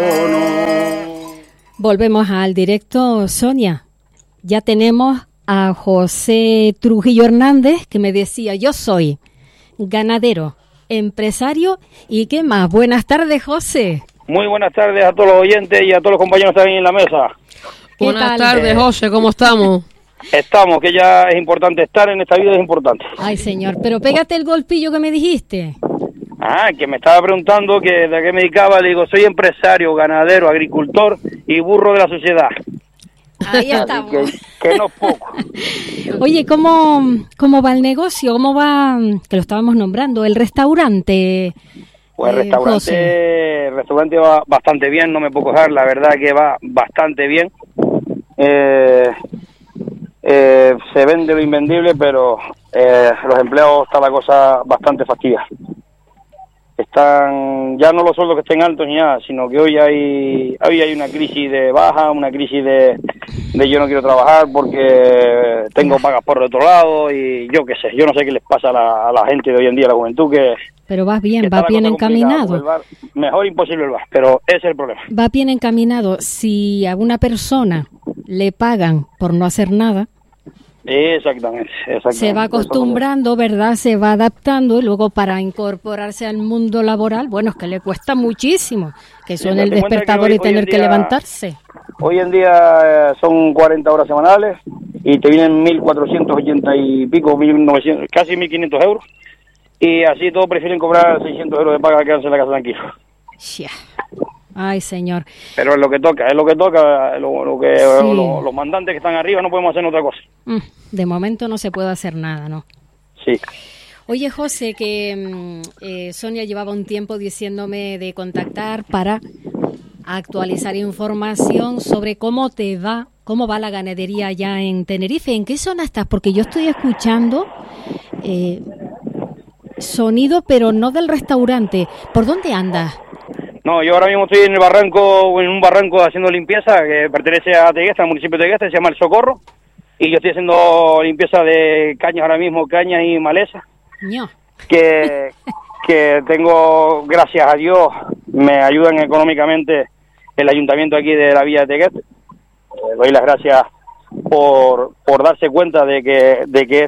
Volvemos al directo, Sonia. Ya tenemos a José Trujillo Hernández, que me decía, yo soy ganadero, empresario y ¿qué más? Buenas tardes, José. Muy buenas tardes a todos los oyentes y a todos los compañeros que están ahí en la mesa. Buenas tardes, José, ¿cómo estamos? Estamos, que ya es importante estar en esta vida, es importante. Ay, señor, pero pégate el golpillo que me dijiste. Que me estaba preguntando que de qué me dedicaba. Le digo, soy empresario, ganadero, agricultor y burro de la sociedad. Ahí estamos. Que no es poco. Oye, ¿cómo va el negocio? ¿Cómo va, que lo estábamos nombrando, el restaurante? Pues el restaurante va bastante bien, no me puedo quejar, la verdad que va bastante bien. Se vende lo invendible, pero los empleados está la cosa bastante fastidiada. Están ya no los sueldos que estén altos ni nada, sino que hoy hay una crisis de baja, una crisis de yo no quiero trabajar porque tengo pagas por el otro lado y yo qué sé, yo no sé qué les pasa a la gente de hoy en día, a la juventud, que... Pero vas bien, va bien encaminado. El bar, mejor imposible el bar, pero ese es el problema. Va bien encaminado. Si a una persona le pagan por no hacer nada, exactamente. Se va acostumbrando, ¿verdad? Se va adaptando y luego para incorporarse al mundo laboral, bueno, es que le cuesta muchísimo, que suene el despertador y tener que levantarse. Hoy en día son 40 horas semanales y te vienen 1.480 y pico, 1.900, casi 1.500 euros. Y así todos prefieren cobrar 600 euros de paga que quedarse en la casa tranquilo. Yeah. Ay, señor. Pero es lo que toca, los mandantes que están arriba no podemos hacer otra cosa. De momento no se puede hacer nada, ¿no? Sí. Oye, José, que Sonia llevaba un tiempo diciéndome de contactar para actualizar información sobre cómo va la ganadería allá en Tenerife. ¿En qué zona estás? Porque yo estoy escuchando sonido, pero no del restaurante. ¿Por dónde andas? No, yo ahora mismo estoy en un barranco haciendo limpieza que pertenece a Teguesta, al municipio de Teguesta, se llama El Socorro, y yo estoy haciendo limpieza de cañas ahora mismo, cañas y maleza. No. Que tengo, gracias a Dios, me ayudan económicamente el ayuntamiento aquí de la villa de Teguesta. Doy las gracias por darse cuenta de que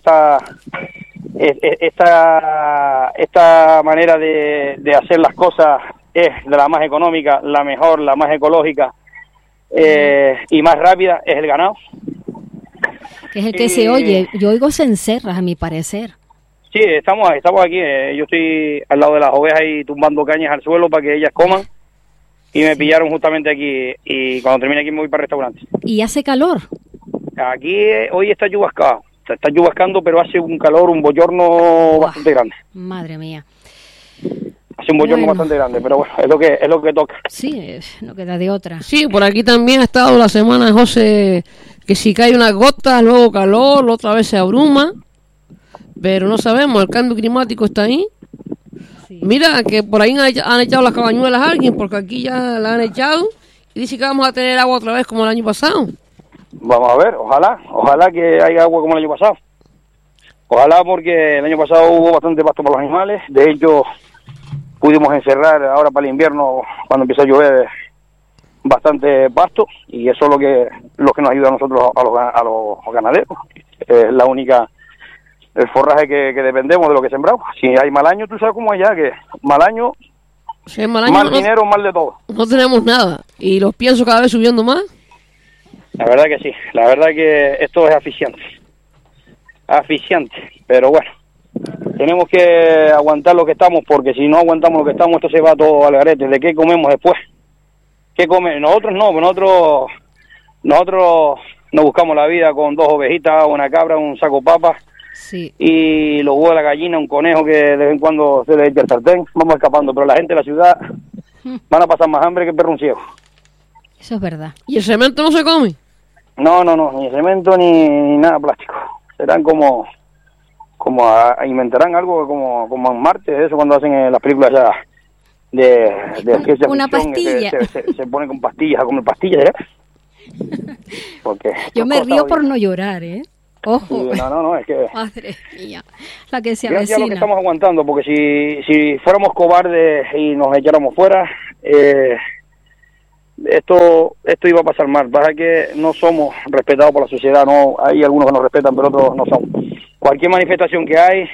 esta manera de hacer las cosas es de la más económica, la mejor, la más ecológica y más rápida, es el ganado. Que es el que se oye. Yo oigo cencerras, a mi parecer. Sí, estamos aquí. Yo estoy al lado de las ovejas y tumbando cañas al suelo para que ellas coman. Y me pillaron justamente aquí. Y cuando termine aquí me voy para el restaurante. ¿Y hace calor? Aquí hoy está lluvascado. Está lluvascando, pero hace un calor, un bochorno bastante grande. Madre mía. Hace un bochorno bastante grande, pero bueno, es lo que toca. Sí, no queda de otra. Sí, por aquí también ha estado la semana, José, que si cae una gota, luego calor, otra vez se abruma, pero no sabemos, el cambio climático está ahí. Sí. Mira, que por ahí han echado las cabañuelas a alguien, porque aquí ya la han echado, y dice que vamos a tener agua otra vez como el año pasado. Vamos a ver, ojalá que haya agua como el año pasado. Ojalá, porque el año pasado hubo bastante pasto para los animales. De hecho, pudimos encerrar ahora para el invierno, cuando empieza a llover, bastante pasto, y eso es lo que nos ayuda a nosotros, a los ganaderos. Es la única, el forraje que dependemos de lo que sembramos. Si hay mal año, tú sabes cómo es ya, que mal año, sí, mal dinero, mal de todo. No tenemos nada, y los piensos cada vez subiendo más. La verdad que sí, la verdad que esto es asfixiante, pero bueno, tenemos que aguantar lo que estamos, porque si no aguantamos lo que estamos, esto se va todo al garete. ¿De qué comemos después? ¿Qué comen? Nosotros nos buscamos la vida con 2 ovejitas, una cabra, un saco de papas, sí, y los huevos de la gallina, un conejo que de vez en cuando se le echa el sartén. Vamos escapando, pero la gente de la ciudad van a pasar más hambre que el perro un ciego. Eso es verdad. ¿Y el cemento no se come? No, ni cemento ni nada plástico. Serán como inventarán algo como en Marte, eso cuando hacen las películas ya de ciencia una ficción, pastilla. Se pone con pastillas, a comer pastillas, Porque yo me río por no llorar, Ojo. Sí, no, es que... Madre mía, la que se avecina. Ya lo que estamos aguantando, porque si fuéramos cobardes y nos echáramos fuera, esto iba a pasar mal. Pasa que no somos respetados por la sociedad, no hay algunos que nos respetan, pero otros no son. Cualquier manifestación que hay,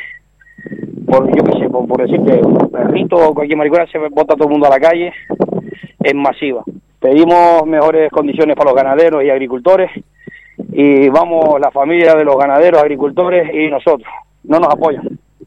yo qué sé, por decirte, un perrito o cualquier maricona, se bota todo el mundo a la calle, es masiva. Pedimos mejores condiciones para los ganaderos y agricultores, y vamos, la familia de los ganaderos, agricultores y nosotros, no nos apoyan.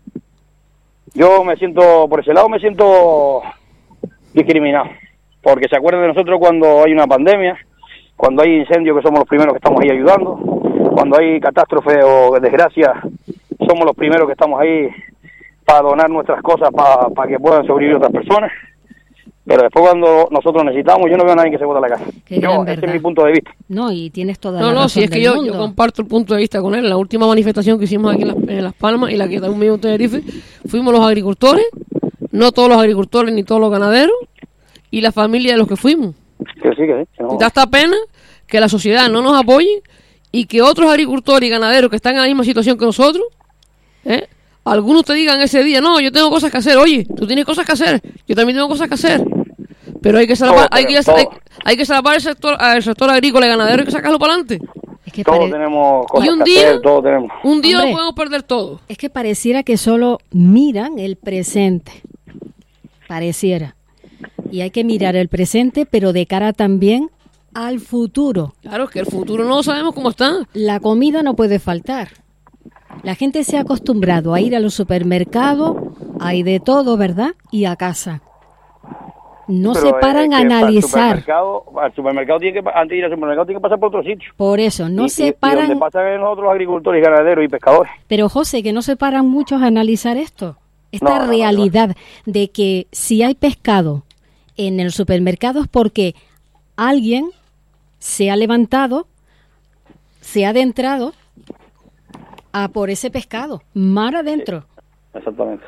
Yo por ese lado me siento discriminado, porque se acuerdan de nosotros cuando hay una pandemia, cuando hay incendios, que somos los primeros que estamos ahí ayudando, cuando hay catástrofe o desgracia, somos los primeros que estamos ahí para donar nuestras cosas para que puedan sobrevivir otras personas. Pero después cuando nosotros necesitamos, yo no veo a nadie que se bota a la casa. Ese es mi punto de vista. No, y tienes toda la razón. No, si es que yo comparto el punto de vista con él. La última manifestación que hicimos aquí en Las Palmas y la que también en Tenerife, fuimos los agricultores, no todos los agricultores ni todos los ganaderos, y la familia de los que fuimos. Que sí. No. Da esta pena que la sociedad no nos apoye y que otros agricultores y ganaderos que están en la misma situación que nosotros, algunos te digan ese día, no, yo tengo cosas que hacer. Oye, tú tienes cosas que hacer, yo también tengo cosas que hacer. Pero hay que salvar, hay que salvar el sector agrícola y ganadero, hay que sacarlo para adelante. Es que todos tenemos cosas que hacer, todos tenemos. Un día lo podemos perder todo. Es que pareciera que solo miran el presente. Pareciera. Y hay que mirar el presente, pero de cara también al futuro. Claro, es que el futuro no sabemos cómo está. La comida no puede faltar. La gente se ha acostumbrado a ir a los supermercados, hay de todo, ¿verdad? Y a casa. No se paran a analizar. Al supermercado antes de ir al supermercado tiene que pasar por otro sitio. Por eso, no se paran. Y donde pasan nosotros los agricultores, ganaderos y pescadores. Pero José, que no se paran muchos a analizar esto. Esta realidad de que si hay pescado en el supermercado es porque alguien se ha levantado, se ha adentrado a por ese pescado, mar adentro. Sí, exactamente.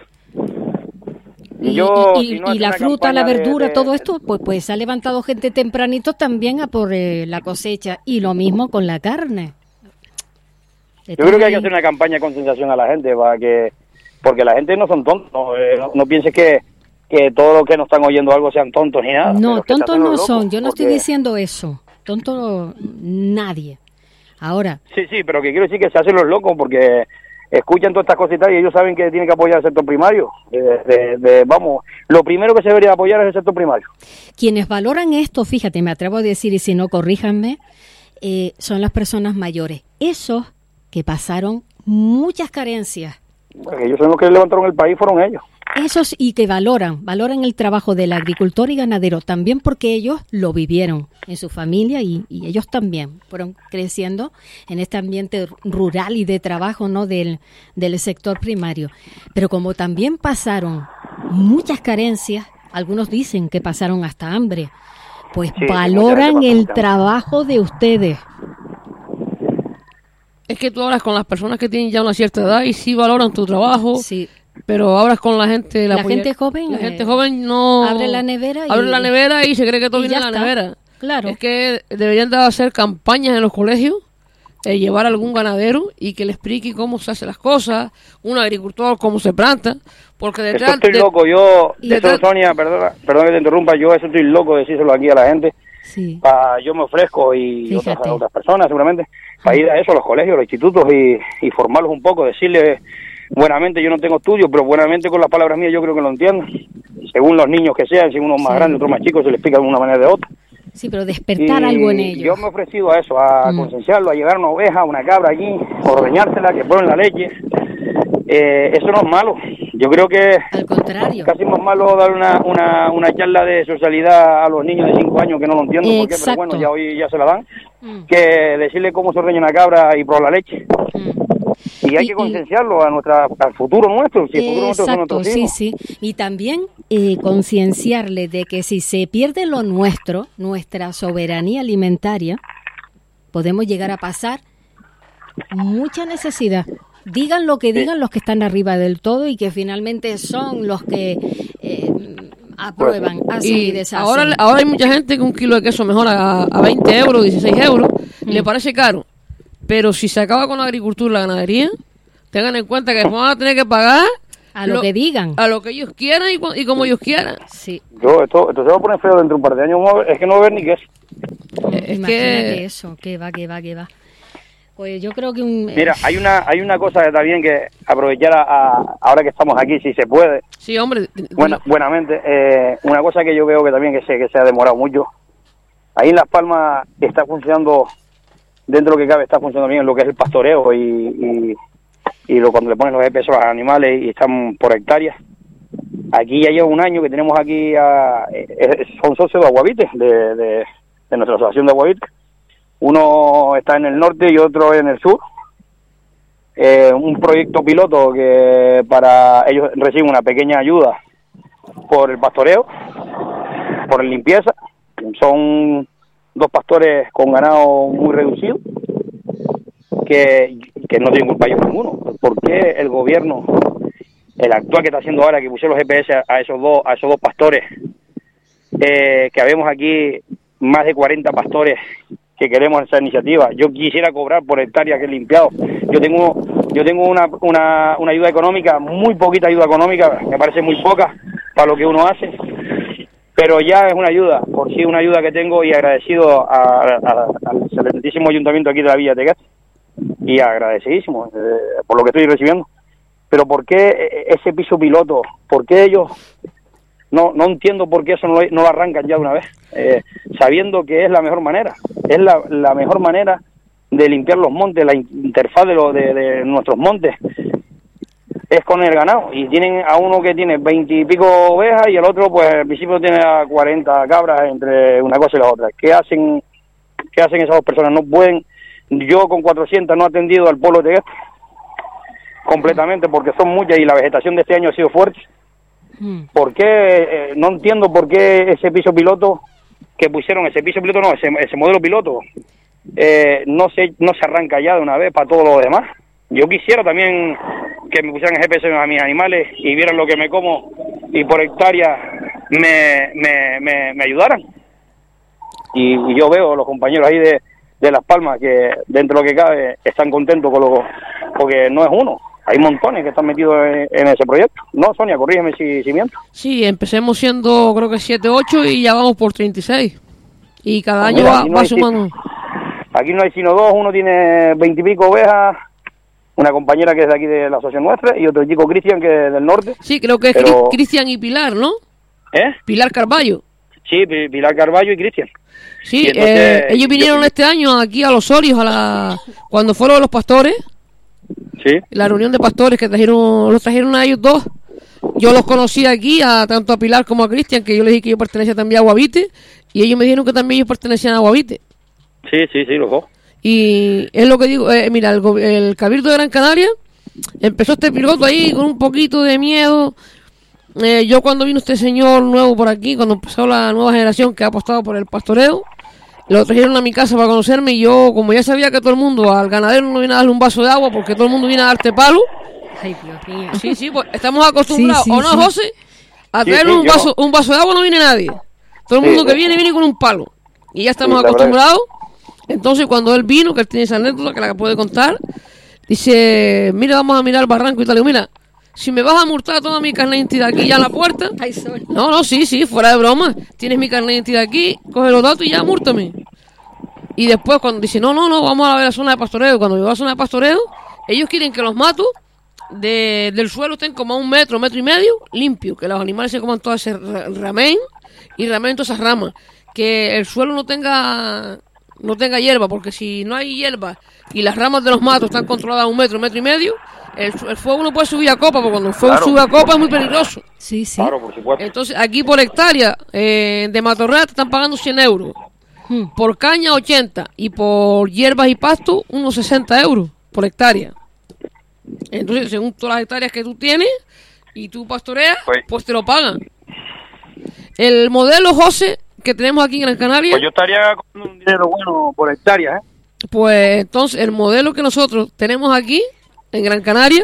Y la fruta, la verdura, todo esto, pues se ha levantado gente tempranito también a por la cosecha. Y lo mismo con la carne. Yo creo que hay que hacer una campaña de concienciación a la gente, porque la gente no son tontos. No pienses que todos los que nos están oyendo algo sean tontos ni nada. No, tontos no son. Yo no estoy diciendo eso. Tonto nadie. Ahora. Sí, pero que quiero decir que se hacen los locos porque escuchan todas estas cositas y ellos saben que tienen que apoyar el sector primario. Vamos, lo primero que se debería apoyar es el sector primario. Quienes valoran esto, fíjate, me atrevo a decir, y si no, corríjanme, son las personas mayores. Esos que pasaron muchas carencias. Porque ellos son los que levantaron el país, fueron ellos. Esos y que valoran el trabajo del agricultor y ganadero, también porque ellos lo vivieron en su familia y ellos también fueron creciendo en este ambiente rural y de trabajo, ¿no? del sector primario. Pero como también pasaron muchas carencias, algunos dicen que pasaron hasta hambre, pues sí, valoran el trabajo de ustedes. Es que tú hablas con las personas que tienen ya una cierta edad y sí valoran tu trabajo. Sí. Pero hablas con la gente... La gente joven... La gente joven no... Abre la nevera y se cree que todo viene en la nevera. Claro. Es que deberían de hacer campañas en los colegios, llevar a algún ganadero y que le explique cómo se hacen las cosas, un agricultor cómo se planta, porque detrás... Estoy loco, yo... Eso, Sonia, perdona que te interrumpa, yo eso estoy loco de decírselo aquí a la gente. Sí. Yo me ofrezco y otras personas seguramente, para ir a eso, a los colegios, a los institutos y formarlos un poco, decirles... Buenamente, yo no tengo estudios, pero buenamente con las palabras mías yo creo que lo entienden. Según los niños que sean, si unos más grandes, otros más chicos, se les explica de una manera o de otra. Sí, pero despertar algo en ellos. Yo me he ofrecido a eso, a concienciarlo, a llevar una oveja, una cabra allí, ordeñársela, que ponen la leche. Eso no es malo. Yo creo que al contrario, casi más malo dar una charla de socialidad a los niños de 5 años que no lo entienden por qué, pero bueno, ya hoy ya se la dan, que decirle cómo se ordeña una cabra y probar la leche. Y hay que concienciarlo al futuro nuestro, si el futuro nuestro son nuestros hijos. Sí. Y también concienciarle de que si se pierde lo nuestro, nuestra soberanía alimentaria, podemos llegar a pasar mucha necesidad. Digan lo que digan los que están arriba del todo y que finalmente son los que aprueban, hacen y deshacen. Ahora hay mucha gente que un kilo de queso mejora a 20 euros, 16 euros, le parece caro. Pero si se acaba con la agricultura y la ganadería, tengan en cuenta que van a tener que pagar A lo que digan. A lo que ellos quieran y como ellos quieran. Sí. Esto se va a poner feo dentro de un par de años. Es que no va a ver ni qué es. Imagínate eso, que va. Pues yo creo que Mira, hay una cosa que también que aprovechar ahora que estamos aquí, si se puede. Sí, hombre. Buenamente. Una cosa que yo veo que también que se ha demorado mucho. Ahí en Las Palmas está funcionando, dentro de lo que cabe, está funcionando bien lo que es el pastoreo y cuando le ponen los GPS a los animales y están por hectáreas. Aquí ya lleva un año que tenemos aquí, son socios de Aguavite, de nuestra asociación de Aguavite. Uno está en el norte y otro en el sur. Un proyecto piloto que para ellos reciben una pequeña ayuda por el pastoreo, por la limpieza. Son 2 pastores con ganado muy reducido que no tienen culpa ellos ninguno. ¿Por qué el gobierno, el actual que está haciendo ahora, que pusieron los GPS a esos dos pastores, que habemos aquí más de 40 pastores que queremos esa iniciativa? Yo quisiera cobrar por hectárea que he limpiado. Yo tengo una ayuda económica, muy poquita ayuda económica, me parece muy poca para lo que uno hace, pero ya es una ayuda, por sí una ayuda que tengo, y agradecido al excelentísimo ayuntamiento aquí de la Villa de Tegués, y agradecidísimo por lo que estoy recibiendo. Pero ¿por qué ese piso piloto? ¿Por qué ellos? No entiendo por qué eso no lo arrancan ya de una vez, sabiendo que es la mejor manera. Es la mejor manera de limpiar los montes, la interfaz de nuestros montes es con el ganado, y tienen a uno que tiene 20 y pico ovejas y el otro pues al principio tiene a 40 cabras entre una cosa y la otra. ¿Qué hacen esas dos personas? No pueden. Yo con 400 no he atendido al pueblo de Tegués completamente porque son muchas y la vegetación de este año ha sido fuerte. ¿Por qué? No entiendo por qué ese piso piloto que pusieron, ese modelo piloto, no se arranca ya de una vez para todo lo demás. Yo quisiera también que me pusieran GPS a mis animales y vieran lo que me como y por hectárea me ayudaran. Y yo veo los compañeros ahí de Las Palmas que dentro de lo que cabe están contentos porque no es uno. Hay montones que están metidos en ese proyecto. No, Sonia, corrígeme si miento. Sí, empecemos siendo creo que 7, 8 y ya vamos por 36. Y cada año va sumando. Aquí no hay sino 2, uno tiene 20 y pico ovejas, una compañera que es de aquí de la asociación nuestra y otro chico, Cristian, que es del norte. Sí, creo que es Cristian y Pilar, ¿no? Pilar Carballo. Sí, Pilar Carballo y Cristian. Sí, entonces, ellos vinieron este año aquí a Los Orios, cuando fueron los pastores. Sí. La reunión de pastores que los trajeron a ellos dos. Yo los conocí aquí, tanto a Pilar como a Cristian, que yo les dije que yo pertenecía también a Aguavite, y ellos me dijeron que también ellos pertenecían a Aguavite. Sí, los dos. Y es lo que digo, mira, el Cabildo de Gran Canaria empezó este piloto ahí con un poquito de miedo. Yo cuando vino este señor nuevo por aquí, cuando empezó la nueva generación que ha apostado por el pastoreo, lo trajeron a mi casa para conocerme y yo, como ya sabía que todo el mundo, al ganadero no viene a darle un vaso de agua porque todo el mundo viene a darte palo. Ay, Dios mío. Sí, pues estamos acostumbrados, sí, ¿o no, José? A traerle un vaso de agua no viene nadie. Todo el mundo que viene con un palo. Y ya estamos acostumbrados. Entonces cuando él vino, que él tiene esa anécdota que la puede contar, dice, mira, vamos a mirar el barranco y tal. Y digo, mira, si me vas a multar toda mi carnet de identidad aquí ya en la puerta. No, sí, fuera de broma. Tienes mi carnet de identidad aquí, coge los datos y ya múrtame. Y después cuando dice, no, vamos a ver la zona de pastoreo. Cuando llegó a la zona de pastoreo, ellos quieren que los matos del suelo estén como a 1 metro, 1,5 metros, limpios. Que los animales se coman todo ese ramén y ramén todas esas ramas. Que el suelo no tenga hierba, porque si no hay hierba y las ramas de los matos están controladas a 1 metro, 1,5 metros, el fuego no puede subir a copa, porque cuando el fuego sube a copa es muy peligroso. Sí. Claro, por supuesto. Entonces aquí por hectárea de matorral te están pagando 100 euros, por caña 80 y por hierbas y pasto unos 60 euros por hectárea. Entonces según todas las hectáreas que tú tienes y tú pastoreas, pues te lo pagan. El modelo, José, que tenemos aquí en Gran Canaria, pues yo estaría con un dinero bueno por hectárea, Pues entonces el modelo que nosotros tenemos aquí en Gran Canaria,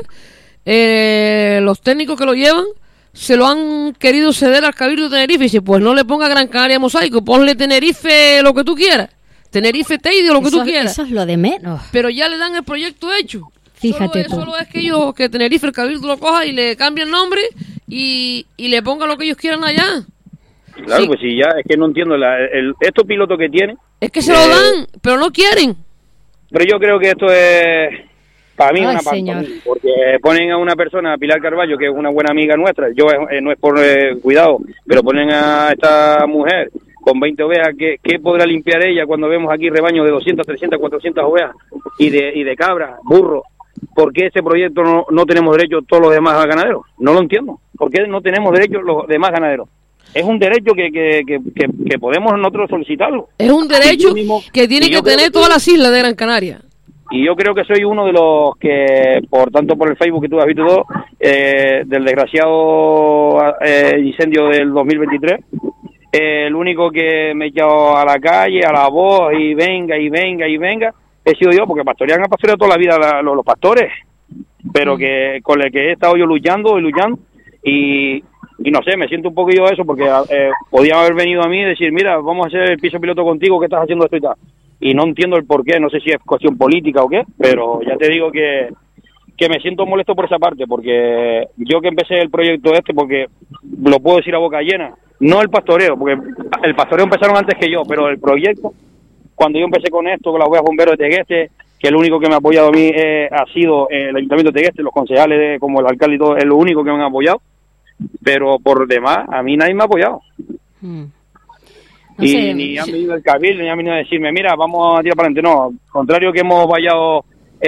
los técnicos que lo llevan se lo han querido ceder al Cabildo de Tenerife y dice, pues no le ponga Gran Canaria Mosaico, ponle Tenerife lo que tú quieras, Tenerife Teide lo que tú quieras. Eso es lo de menos. Pero ya le dan el proyecto hecho. Fíjate tú. Solo es que ellos, que Tenerife, el Cabildo lo coja y le cambie el nombre y le ponga lo que ellos quieran allá. Claro, sí. Pues sí, ya, es que no entiendo, estos pilotos que tienen... Es que se lo dan, pero no quieren. Pero yo creo que esto es, para mí, una señor. Porque ponen a una persona, Pilar Carballo, que es una buena amiga nuestra, yo no es por cuidado, pero ponen a esta mujer con 20 ovejas, ¿qué podrá limpiar ella cuando vemos aquí rebaños de 200, 300, 400 ovejas y de cabras, burros? ¿Por qué ese proyecto no tenemos derecho todos los demás ganaderos? No lo entiendo. ¿Por qué no tenemos derecho los demás ganaderos? Es un derecho que podemos nosotros solicitarlo. Es un derecho que tiene que tener todas las islas de Gran Canaria. Y yo creo que soy uno de los que, por el Facebook que tú has visto todo, del desgraciado incendio del 2023, el único que me he echado a la calle, a la voz, y venga, he sido yo, porque pastorean a pastorear toda la vida los pastores, pero que con el que he estado yo luchando, y no sé, me siento un poquillo eso, porque podían haber venido a mí y decir, mira, vamos a hacer el piso piloto contigo, ¿qué estás haciendo esto y tal? Y no entiendo el porqué, no sé si es cuestión política o qué, pero ya te digo que me siento molesto por esa parte, porque yo que empecé el proyecto porque lo puedo decir a boca llena, no el pastoreo, porque el pastoreo empezaron antes que yo, pero el proyecto, cuando yo empecé con esto, con las ovejas bomberos de Tegueste, que el único que me ha apoyado a mí ha sido el Ayuntamiento de Tegueste, los concejales como el alcalde y todo, es lo único que me han apoyado, pero por demás, a mí nadie me ha apoyado. No sé. Ni han venido el Cabildo, ni han venido a decirme, mira, vamos a tirar para adelante. No, contrario que hemos vallado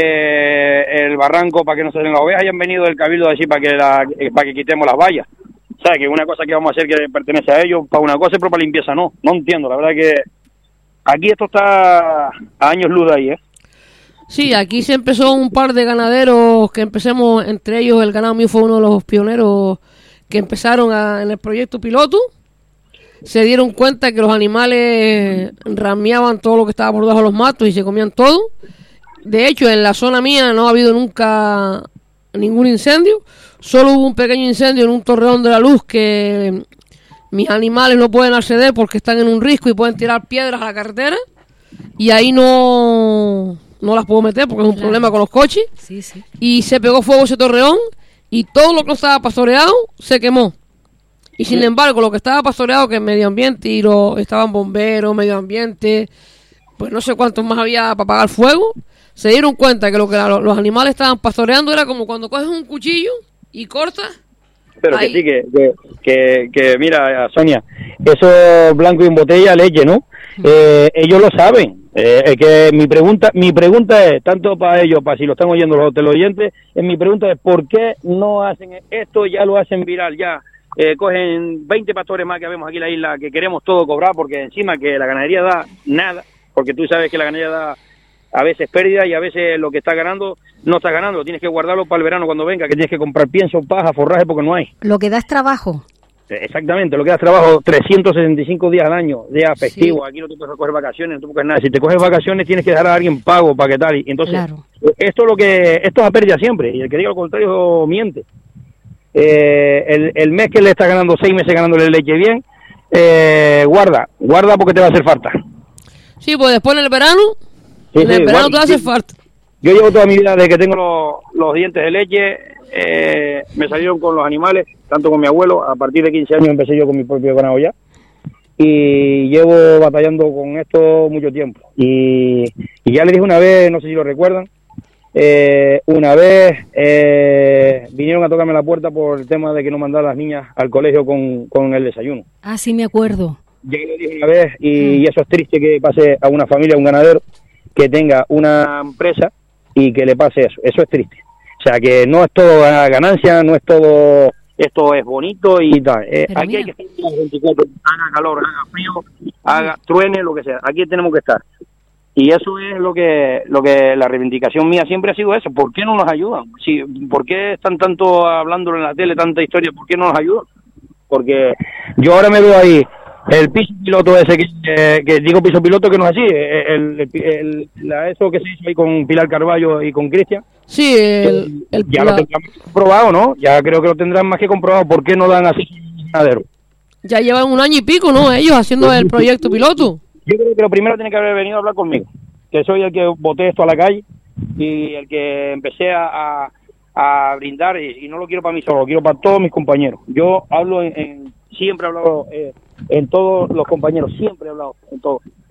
el barranco para que no se den las ovejas, y han venido del Cabildo a decir para que quitemos las vallas. O sea, que una cosa que vamos a hacer que pertenece a ellos, para una cosa, pero para limpieza no entiendo. La verdad que aquí esto está a años luz de ahí, ¿eh? Sí, aquí se empezó un par de ganaderos que empecemos, entre ellos el ganado mío fue uno de los pioneros que empezaron en el proyecto piloto. Se dieron cuenta que los animales rameaban todo lo que estaba por debajo de los matos y se comían todo. De hecho, en la zona mía no ha habido nunca ningún incendio. Solo hubo un pequeño incendio en un torreón de la luz que mis animales no pueden acceder porque están en un risco y pueden tirar piedras a la carretera. Y ahí no las puedo meter porque es un problema con los coches. Sí. Y se pegó fuego ese torreón y todo lo que no estaba pastoreado se quemó. Y sin embargo, lo que estaba pastoreado, que es medio ambiente, y estaban bomberos, medio ambiente, pues no sé cuántos más había para apagar fuego, se dieron cuenta que lo que los animales estaban pastoreando era como cuando coges un cuchillo y cortas. Pero ahí. Que sí, que mira, Sonia, eso blanco y en botella, leche, ¿no? Ellos lo saben. Que mi pregunta es, tanto para ellos, para si lo están oyendo los teleoyentes, mi pregunta es, ¿por qué no hacen esto? Ya lo hacen viral, ya. Cogen 20 pastores más que vemos aquí en la isla, que queremos todo cobrar, porque encima que la ganadería da nada, porque tú sabes que la ganadería da a veces pérdida y a veces lo que está ganando no está ganando, tienes que guardarlo para el verano cuando venga, que tienes que comprar pienso, paja, forraje, porque no hay. Lo que da es trabajo. Exactamente, lo que da es trabajo 365 días al año, días festivos, sí. Aquí no te puedes coger vacaciones, no te puedes coger nada, si te coges vacaciones tienes que dejar a alguien pago para que tal, y entonces claro. Esto es a pérdida siempre, y el que diga lo contrario miente. El mes que le está ganando 6 meses ganándole leche bien, guarda porque te va a hacer falta. Sí, pues después en el verano, te va a hacer falta. Yo llevo toda mi vida desde que tengo los dientes de leche, me salieron con los animales, tanto con mi abuelo, a partir de 15 años empecé yo con mi propio ganado ya, y llevo batallando con esto mucho tiempo. Y ya le dije una vez, no sé si lo recuerdan, una vez vinieron a tocarme la puerta por el tema de que no mandara a las niñas al colegio con el desayuno. Ah, sí, me acuerdo. Ya le dije una vez, y eso es triste que pase a una familia, a un ganadero, que tenga una empresa y que le pase eso. Eso es triste. O sea, que no es todo ganancia, no es todo, esto es bonito y tal. Aquí hay que estar 24, haga calor, haga frío, haga truene, lo que sea. Aquí tenemos que estar. Y eso es lo que la reivindicación mía siempre ha sido eso. ¿Por qué no nos ayudan? ¿Por qué están tanto hablando en la tele, tanta historia? ¿Por qué no nos ayudan? Porque yo ahora me veo ahí, el piso piloto ese, que digo piso piloto que no es así, eso que se hizo ahí con Pilar Carballo y con Cristian. Sí, ya lo tendrán comprobado, ¿no? Ya creo que lo tendrán más que comprobado. ¿Por qué no dan así ganadero? Ya llevan 1 año y pico, ¿no? Ellos haciendo el proyecto piloto. Yo creo que lo primero tiene que haber venido a hablar conmigo, que soy el que boté esto a la calle, y el que empecé a brindar, y no lo quiero para mí solo, lo quiero para todos mis compañeros. Yo hablo siempre he hablado en todos los compañeros, siempre he hablado en todos.